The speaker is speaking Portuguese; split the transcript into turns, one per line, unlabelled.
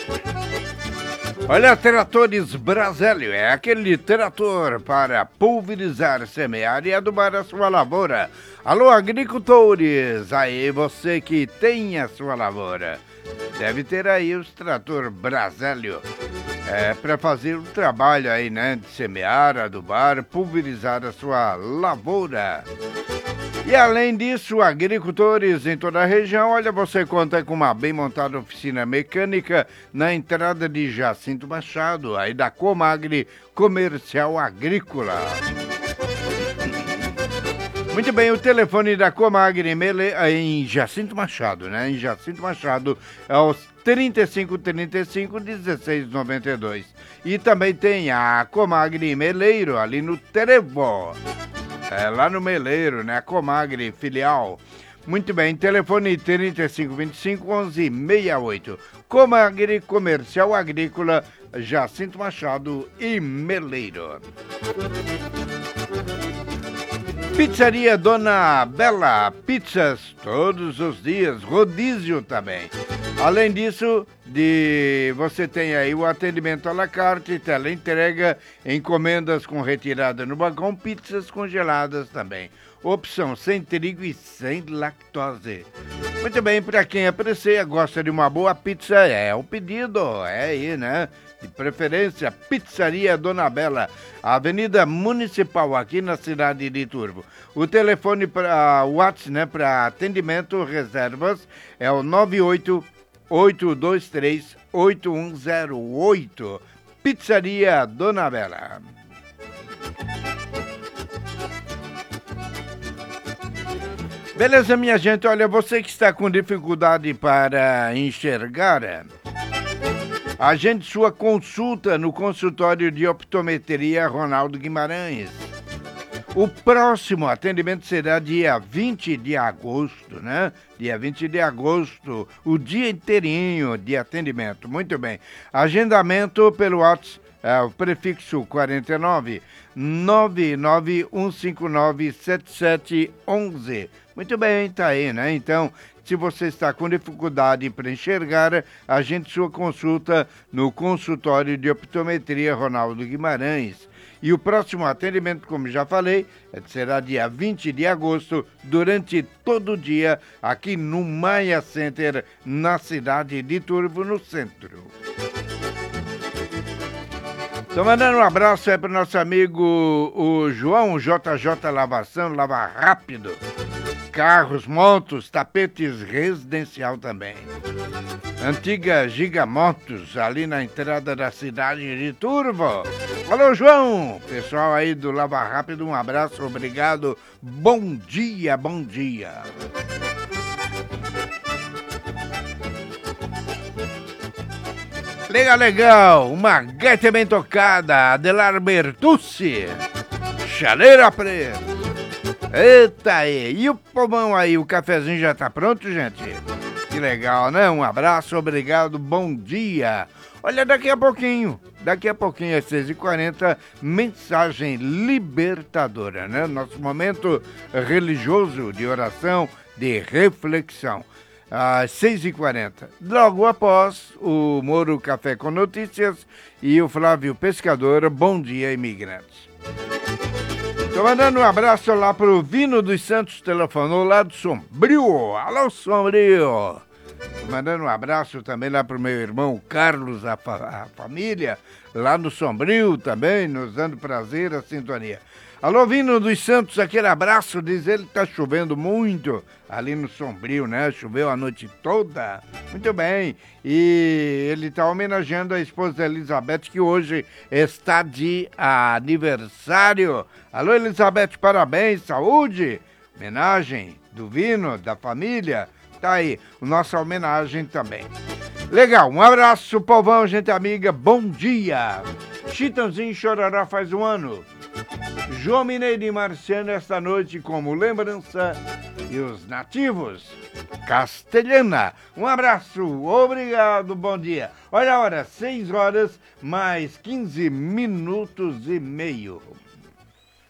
Olha, Tratores Brasélio é aquele trator para pulverizar, semear e adubar a sua lavoura. Alô, agricultores, aí você que tem a sua lavoura, deve ter aí os Trator Brasélio. Para fazer o trabalho aí, né, de semear, adubar, pulverizar a sua lavoura. E além disso, agricultores em toda a região, olha, você conta com uma bem montada oficina mecânica na entrada de Jacinto Machado, aí da Comagri Comercial Agrícola. Muito bem, o telefone da Comagri em Jacinto Machado, né? Em Jacinto Machado é os 3535-1692. E também tem a Comagri Meleiro ali no Trevo. Lá no Meleiro, né? A Comagri, filial. Muito bem, telefone 3525-1168. Comagri Comercial Agrícola, Jacinto Machado e Meleiro. Pizzaria Dona Bela, pizzas todos os dias, rodízio também. Além disso, você tem aí o atendimento à la carte, teleentrega, encomendas com retirada no balcão, pizzas congeladas também. Opção sem trigo e sem lactose. Muito bem, para quem aprecia, gosta de uma boa pizza, é o pedido, é aí, né? De preferência, Pizzaria Dona Bela, Avenida Municipal, aqui na cidade de Turvo. O telefone para o WhatsApp, né, para atendimento, reservas, é o 98823-8108. Pizzaria Dona Bela. Beleza, minha gente? Olha, você que está com dificuldade para enxergar, agende sua consulta no consultório de optometria Ronaldo Guimarães. O próximo atendimento será dia 20 de agosto, né? Dia 20 de agosto, o dia inteirinho de atendimento. Muito bem. Agendamento pelo WhatsApp, o prefixo 49 991597711. Muito bem, tá aí, né? Então, se você está com dificuldade para enxergar, agende sua consulta no consultório de optometria Ronaldo Guimarães. E o próximo atendimento, como já falei, será dia 20 de agosto, durante todo o dia, aqui no Maia Center, na cidade de Turvo, no centro. Estou mandando um abraço aí para o nosso amigo o João, JJ Lavação, Lava Rápido. Carros, motos, tapetes residencial também. Antiga Gigamotos, ali na entrada da cidade de Turvo. Alô, João! Pessoal aí do Lava Rápido, um abraço, obrigado. Bom dia, bom dia. Legal, legal. Uma gaita bem tocada, Adelar Bertucci. Chaleira preta. Eita aí, e o pomão aí, o cafezinho já tá pronto, gente? Que legal, né? Um abraço, obrigado, bom dia. Olha, daqui a pouquinho, às 6h40, mensagem libertadora, né? Nosso momento religioso de oração, de reflexão, às 6h40. Logo após, o Moro Café com Notícias e o Flávio Pescador, Bom Dia Imigrantes. Tô mandando um abraço lá pro Vino dos Santos, telefonou lá do Sombrio. Alô, Sombrio! Tô mandando um abraço também lá pro meu irmão Carlos, a família, lá no Sombrio também, nos dando prazer, a sintonia. Alô, Vino dos Santos, aquele abraço, diz ele que tá chovendo muito ali no Sombrio, né? Choveu a noite toda. Muito bem. E ele tá homenageando a esposa Elizabeth, que hoje está de aniversário. Alô, Elizabeth, parabéns, saúde. Homenagem do Vino, da família. Tá aí, nossa homenagem também. Legal, um abraço, povão, gente amiga, bom dia. Chitãozinho Chororó faz um ano. João Mineiro e Marciano esta noite como lembrança e os nativos. Castelhana. Um abraço, obrigado, bom dia. Olha a hora, 6 horas mais 15 minutos e meio.